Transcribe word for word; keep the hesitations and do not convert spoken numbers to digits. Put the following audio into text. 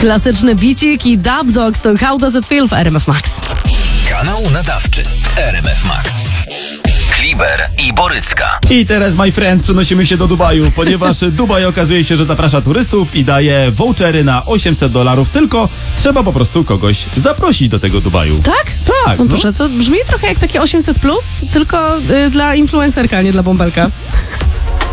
Klasyczny bicik i Dub Dogs to How Does It Feel w R M F Max. Kanał nadawczy R M F Max. Kliber i Borycka. I teraz, my friend, przenosimy się do Dubaju, ponieważ Dubaj okazuje się, że zaprasza turystów i daje vouchery na osiemset dolarów, tylko trzeba po prostu kogoś zaprosić do tego Dubaju. Tak? Tak. No proszę, to brzmi trochę jak takie osiemset plus, tylko y, dla influencerka, a nie dla bąbelka.